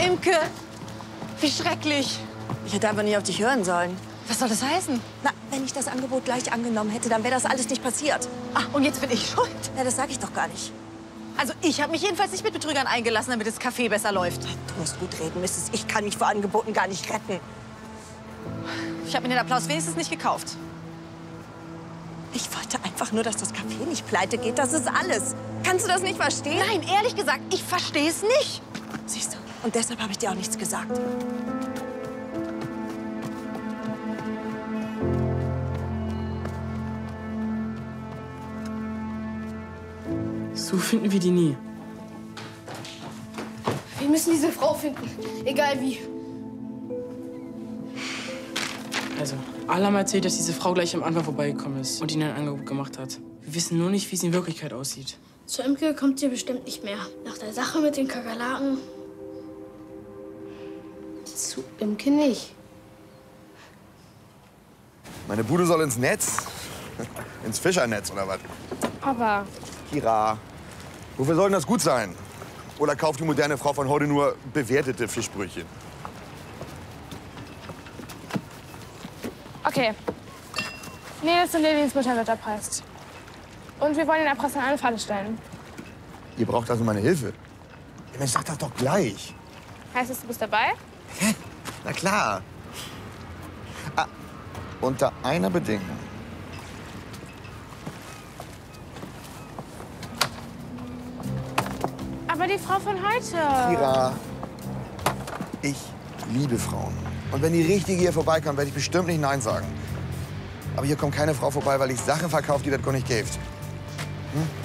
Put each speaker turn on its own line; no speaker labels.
Imke, wie schrecklich.
Ich hätte einfach nicht auf dich hören sollen.
Was soll das heißen?
Na, wenn ich das Angebot gleich angenommen hätte, dann wäre das alles nicht passiert.
Ach, und jetzt bin ich schuld?
Ja, das sage ich doch gar nicht.
Also ich habe mich jedenfalls nicht mit Betrügern eingelassen, damit das Café besser läuft.
Du musst gut reden, Mrs. Ich kann mich vor Angeboten gar nicht retten.
Ich habe mir den Applaus wenigstens nicht gekauft.
Ich wollte einfach nur, dass das Café nicht pleite geht. Das ist alles. Kannst du das nicht verstehen?
Nein, ehrlich gesagt, ich verstehe es nicht.
Siehst du, und deshalb habe ich dir auch nichts gesagt.
So finden wir die nie.
Wir müssen diese Frau finden, egal wie.
Also, alle haben erzählt, dass diese Frau gleich am Anfang vorbeigekommen ist und ihnen ein Angebot gemacht hat. Wir wissen nur nicht, wie sie in Wirklichkeit aussieht.
Zu Imke kommt sie bestimmt nicht mehr. Nach der Sache mit den Kakerlaken. Zu Imke nicht.
Meine Bude soll ins Netz? Ins Fischernetz oder was?
Aber
Kira, wofür soll denn das gut sein? Oder kauft die moderne Frau von heute nur bewertete Fischbrötchen?
Okay. Nils und Lillys Mutter wird erpresst. Und wir wollen den Erpresser in eine Falle stellen.
Ihr braucht also meine Hilfe. Ja, Mensch, sag das doch gleich.
Heißt es, du bist dabei?
Hä? Na klar. Ah, unter einer Bedingung.
Aber die Frau von heute.
Kira, ich liebe Frauen. Und wenn die Richtige hier vorbeikommt, werde ich bestimmt nicht Nein sagen. Aber hier kommt keine Frau vorbei, weil ich Sachen verkaufe, die das gar nicht gibt. Hm?